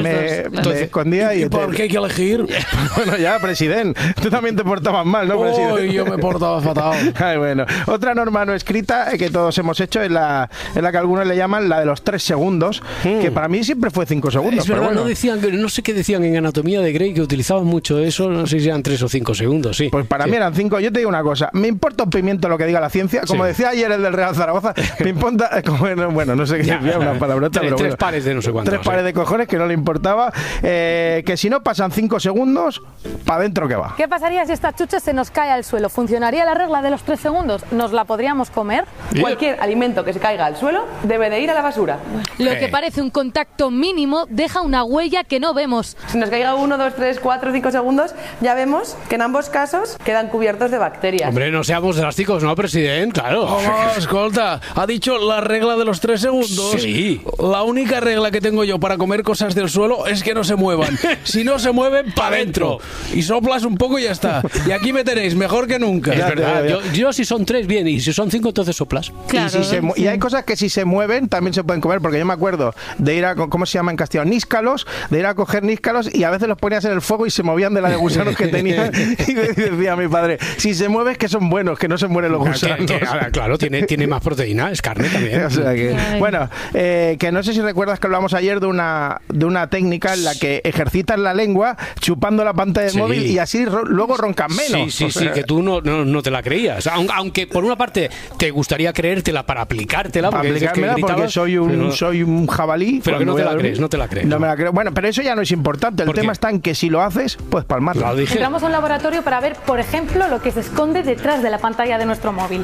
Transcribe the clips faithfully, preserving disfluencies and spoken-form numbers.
me, Entonces, me escondía y... ¿Y por qué hay que elegir? Bueno, ya, presidente, tú también te portabas mal, ¿no, presidente? Uy, yo me portaba fatal. Ay, bueno. Otra norma no escrita que todos hemos hecho es la, es la que algunos le llaman la de los tres segundos, mm. que para mí siempre fue cinco segundos. Es verdad, pero bueno. no decían, no sé qué decían en Anatomía de Grey, que utilizaban mucho eso, no sé si eran tres o cinco segundos, sí. Pues para sí. mí eran cinco. Yo te digo una cosa, me importa un pimiento lo que diga la ciencia, como sí. decía ayer el del Real Zaragoza, me importa, como, bueno, no sé qué decía, una palabrota, tres, pero tres bueno, pares de no sé cuántos. Tres pares sí. de cojones que no le importaba, eh, que si no pasan cinco segundos, para adentro que va. ¿Qué pasaría si esta chucha se nos cae al suelo? ¿Funcionaría la regla de los tres segundos? ¿Nos la podríamos comer? Cualquier alimento que se caiga al suelo debe de ir a la basura. Lo que parece un contacto mínimo deja una huella que no vemos. Si nos caiga uno, dos, tres, cuatro, cinco segundos, ya vemos que en ambos casos quedan cubiertos de bacterias. Hombre, no seamos drásticos, ¿no, presidente? Claro. Oh, escolta, ha dicho la regla de los tres segundos. Sí. La única regla que tengo yo para comer cosas del suelo es que no se muevan. Si no se mueven, para adentro. Y soplas un poco y ya está. Y aquí me tenéis, mejor que nunca. Es verdad. Yo, yo si son tres, bien. Y si son cinco, entonces soplas. Claro, y, si se, y hay cosas que si se mueven también se pueden comer, porque yo me acuerdo de ir a, ¿cómo se llama en castellano? Níscalos, de ir a coger níscalos y a veces los ponías en el fuego y se movían de la de gusanos que tenían. Y decía mi padre, si se mueve es que son buenos, que no se mueren los gusanos. Que, que, claro, tiene, tiene más proteína, es carne también. O sea que, bueno, eh, que no sé si recuerdas que hablamos ayer de una, de una técnica en la que ejercitas la lengua chupando la pantalla del sí. móvil y así ro luego roncas menos. Sí, sí, o sea, sí, que tú no, no, no te la creías. Aunque, aunque por una parte te gustaría creértela para aplicártela. Para porque aplicármela gritabas, porque soy un, pero, soy un jabalí. Pero que no te la crees, no te la crees. No, no me la creo. Bueno, pero eso ya no es importante. El tema está en que si lo haces, puedes palmarla. Entramos a un laboratorio para ver, por ejemplo, lo que se esconde detrás de la pantalla de nuestro móvil.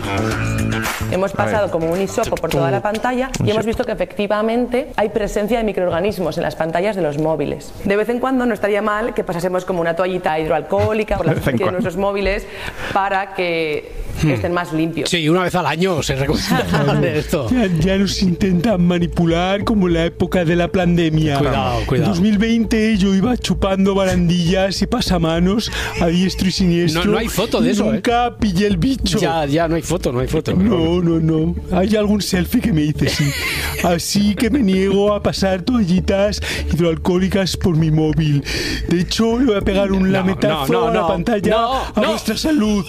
Hemos pasado como un hisopo por toda la pantalla y hemos visto que efectivamente hay presencia de microorganismos en las pantallas de los móviles. De vez en cuando no estaría mal que pasásemos como una toallita hidroalcohólica por la superficie de nuestros móviles para que estén más limpios. Sí, una vez al año se recomienda hacer esto. Ya, ya nos intentan manipular como en la época de la pandemia. Cuidado, cuidado. En dos mil veinte yo iba chupando barandillas y pasamanos a diestro y siniestro. No, no hay foto de eso, Nunca ¿eh? pillé el bicho. Ya, ya, no hay foto, no hay foto. No, no, no. Hay algún selfie que me dice sí. Así que me niego a pasar toallitas hidroalcohólicas por mi móvil. De hecho, le voy a pegar un no, lametazo no, no, a la no, pantalla no, a no. vuestra salud.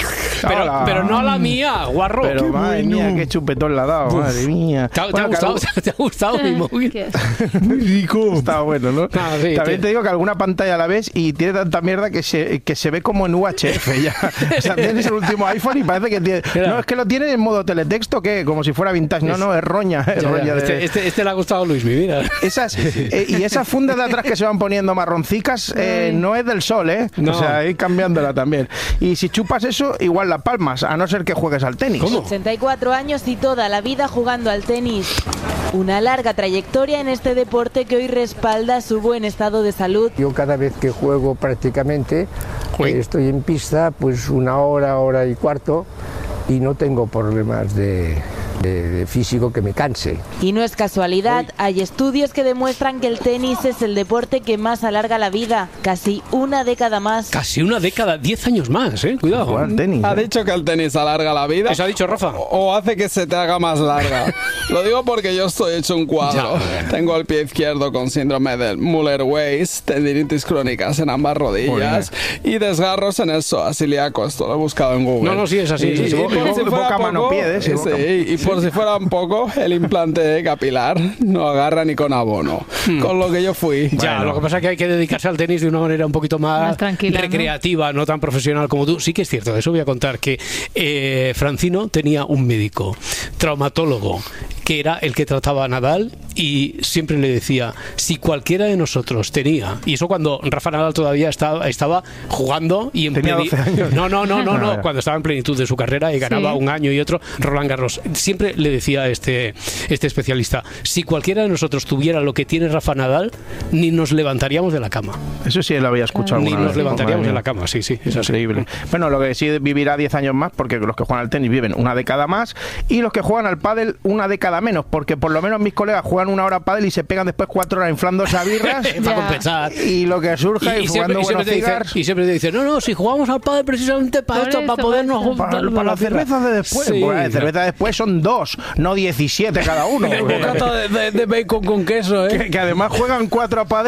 Pero, pero no a la mía, guarro. Pero qué madre bueno. mía, qué chupetón le ha dado, Uf. madre mía. ¿Te ha, Bueno, te ha gustado, algún... ¿Te ha gustado mi móvil? Muy rico. Está bueno, ¿no? Ah, sí, También te... te digo que alguna pantalla la ves y tiene tanta mierda que se, que se ve como en U H F ya. O sea, tienes el último iPhone y parece que tiene... Mira. No, es que lo tiene en modo teletexto, ¿qué? Como si fuera vintage. No, no, es roña. Es Ya, roña ya. de... Este, este, este le ha gustado a Luis, mi vida. Esas, eh, y esas fundas de atrás que se van poniendo marroncicas eh, no es del sol, ¿eh? No. O sea, ir cambiándola también. Y si chupas eso, igual la palmas, a no ser que juegues al tenis. ¿Cómo? ochenta y cuatro años y toda la vida jugando al tenis. Una larga trayectoria en este deporte que hoy respalda su buen estado de salud. Yo cada vez que juego prácticamente eh, estoy en pista pues una hora, hora y cuarto y no tengo problemas de, de, de físico que me canse. Y no es casualidad, Uy. hay estudios que demuestran que el tenis es el deporte que más alarga la vida, casi una década más. Casi una década, diez años más, ¿eh? Cuidado. Jugar tenis, ¿Ha ¿eh? dicho que el tenis alarga la vida? ¿Eso ha dicho Rafa? ¿O hace que se te haga más larga? Lo digo porque yo estoy hecho un cuadro. Ya. Tengo el pie izquierdo con síndrome del Müller-Weiss, tendinitis crónicas en ambas rodillas y desgarros en el psoas ilíaco. Esto lo he buscado en Google. No, no, sí, es así. Y, sí, sí, y, sí. por si fuera poco, pie, sí, sí, y por si fuera un poco, el implante capilar no agarra ni con abono. Hmm. Con lo que yo fui. Ya, bueno. Lo que pasa es que hay que dedicarse al tenis de una manera un poquito más, más tranquila, recreativa, ¿no? no tan profesional como tú. Sí que es cierto, de eso voy a contar que eh, Francino tenía un médico, traumatólogo, que era el que trataba a Nadal y siempre le decía, si cualquiera de nosotros tenía, y eso cuando Rafa Nadal todavía estaba, estaba jugando y en tenía doce años. No, no, no, no, no, cuando estaba en plenitud de su carrera y ganaba sí. un año y otro, Roland Garros. Siempre le decía a este, este especialista, si cualquiera de nosotros tuviera lo que tiene Rafa Nadal, ni nos levantaríamos de la cama. Eso sí lo había escuchado. Ni nos vez, levantaríamos de la cama, sí, sí, es increíble. Bueno, lo que sí vivirá diez años más, porque los que juegan al tenis viven una década más, y los que juegan al pádel una década menos, porque por lo menos mis colegas juegan una hora pádel y se pegan después cuatro horas inflándose a birras para compensar. Y lo que surja y, y, y jugando siempre, buenos y siempre cigars. Dice, y siempre te dice, no, no, si jugamos al pádel precisamente para por esto, eso, para podernos juntar. Para, para las cervezas de después. Sí, pues, las cervezas de después son dos, no diecisiete cada uno. El bocata de, de, de bacon con queso, ¿eh? Que, que además juegan cuatro a pádel